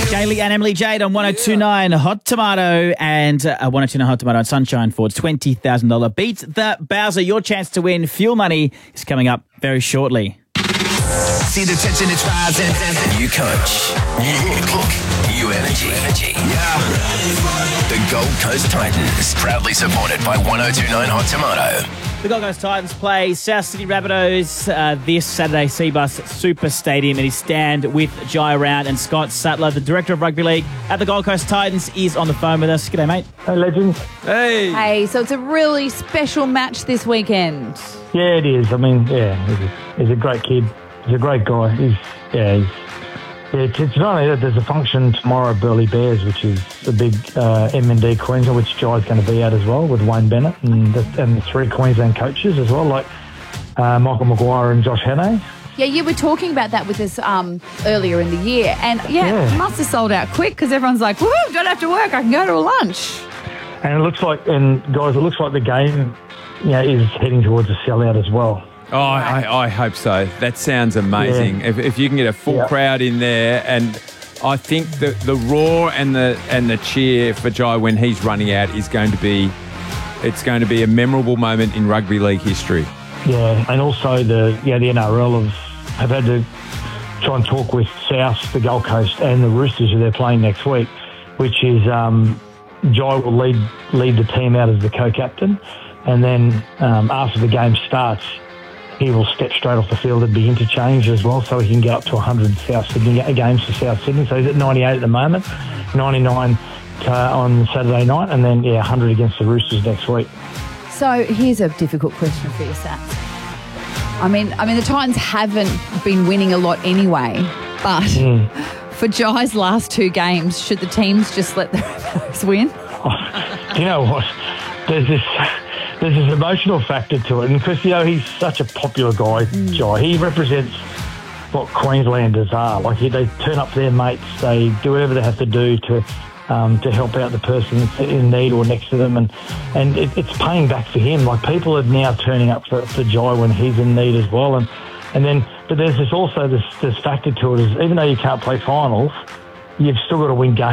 Jaylee and Emily Jade on 102.9 Hot Tomato and 102.9 Hot Tomato and Sunshine Ford's $20,000 Beat the Bowser. Your chance to win fuel money is coming up very shortly. See the tension, it's rising. New coach. New look. New energy. Yeah. The Gold Coast Titans. Proudly supported by 102.9 Hot Tomato. The Gold Coast Titans play South Sydney Rabbitohs this Saturday, Cbus Super Stadium. It is stand with Jai Round and Scott Sattler. The Director of Rugby League at the Gold Coast Titans is on the phone with us. G'day, mate. Hey, legends. Hey. Hey, so it's a really special match this weekend. Yeah, it is. I mean, he's a great kid. He's a great guy. It's not only that, there's a function tomorrow at Burleigh Bears, which is the big M&D Queensland, which Jai's going to be at as well, with Wayne Bennett and the three Queensland coaches as well, like Michael Maguire and Josh Hannay. Yeah, you were talking about that with us earlier in the year. And, it must have sold out quick because everyone's like, woo, don't have to work, I can go to a lunch. And it looks like the game is heading towards a sellout as well. Oh, I hope so. That sounds amazing. Yeah. If you can get a full crowd in there, and I think the roar and the cheer for Jai when he's running out is going to be a memorable moment in rugby league history. Yeah, and also the NRL have had to try and talk with South, the Gold Coast, and the Roosters who they're playing next week, which is Jai will lead the team out as the co-captain, and then after the game starts, he will step straight off the field and be interchanged as well, so he can get up to 100 South Sydney games for South Sydney. So he's at 98 at the moment, 99 on Saturday night, and then 100 against the Roosters next week. So here's a difficult question for you, Sats. I mean, the Titans haven't been winning a lot anyway, but for Jai's last two games, should the teams just let the Rabbitohs win? Do you know what? There's this emotional factor to it. And because, he's such a popular guy, Jai. He represents what Queenslanders are. Like, they turn up their mates. They do whatever they have to do to help out the person in need or next to them. And it's paying back for him. Like, people are now turning up for Jai when he's in need as well. But there's this factor to it is, even though you can't play finals, you've still got to win games.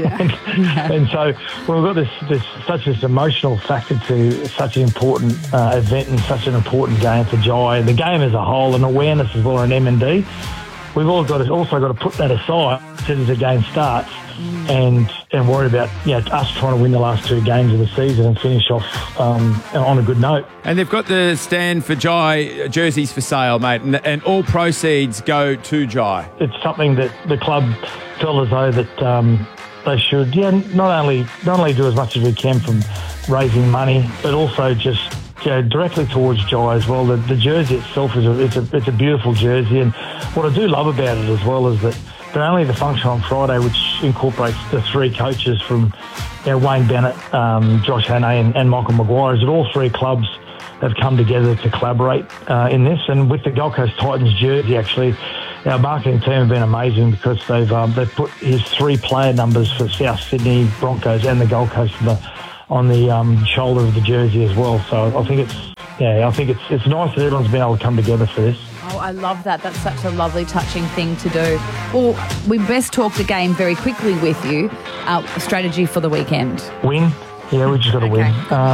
And so we've got this emotional factor to such an important event and such an important game for Jai. The game as a whole, and awareness as well, and M&D. We've also got to put that aside as the game starts and worry about us trying to win the last two games of the season and finish off on a good note. And they've got the Stand for Jai jerseys for sale, mate, and all proceeds go to Jai. It's something that the club felt as though that they should, not only do as much as we can from raising money, but also just directly towards Jai as well. The jersey itself it's a beautiful jersey, and what I do love about it as well is that not only the function on Friday, which incorporates the three coaches from Wayne Bennett, Josh Hannay and Michael Maguire, is that all three clubs have come together to collaborate in this. And with the Gold Coast Titans jersey, actually, our marketing team have been amazing because they've put his three player numbers for South Sydney Broncos and the Gold Coast on the shoulder of the jersey as well. So I think it's nice that everyone's been able to come together for this. Oh, I love that. That's such a lovely, touching thing to do. Well, we best talk the game very quickly with you. Strategy for the weekend. Win. Yeah, we just got to win.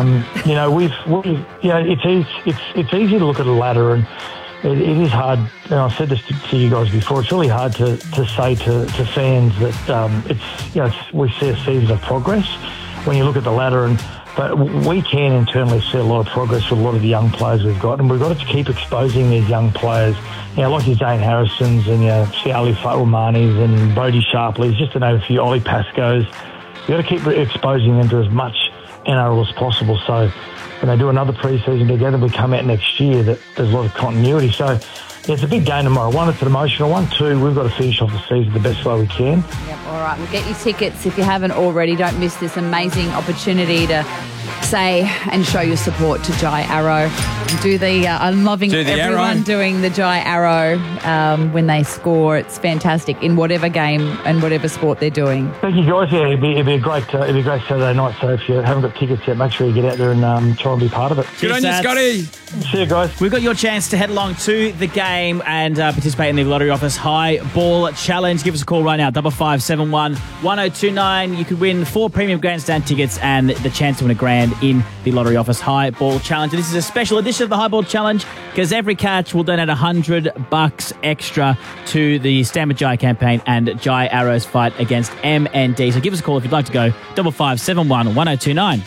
It's easy to look at a ladder, and it is hard. And I've said this to you guys before. It's really hard to say to fans that we see a season of progress when you look at the ladder, but we can internally see a lot of progress with a lot of the young players we've got, and we've got to keep exposing these young players, like your Zane Harrisons and your Siali Faulmanis and Brody Sharpleys, just to name a few, Ollie Pascoes. You've got to keep exposing them to as much NRL as possible, so when they do another pre-season together, we come out next year, that there's a lot of continuity. So it's a big game tomorrow. One, it's an emotional one. Two, we've got to finish off the season the best way we can. Yep, all right. We'll get you tickets if you haven't already. Don't miss this amazing opportunity to say and show your support to Jai Arrow. I'm loving everyone doing the Jai Arrow when they score. It's fantastic in whatever game and whatever sport they're doing. Thank you, guys. Yeah, it'd be a great Saturday night. So if you haven't got tickets yet, make sure you get out there and try and be part of it. Good on you, Scotty. See you, guys. We've got your chance to head along to the game and participate in the Lottery Office High Ball Challenge. Give us a call right now, 5571 1029. You could win 4 premium grandstand tickets and the chance to win $1,000 in the Lottery Office High Ball Challenge. And this is a special edition of the High Ball Challenge because every catch will donate $100 extra to the Stand With Jai campaign and Jai Arrow's fight against MND. So give us a call if you'd like to go, 5571 1029.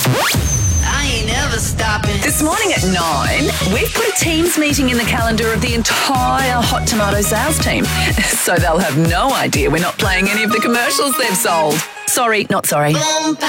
This morning at 9, we've put a Teams meeting in the calendar of the entire Hot Tomato sales team. So they'll have no idea we're not playing any of the commercials they've sold. Sorry, not sorry.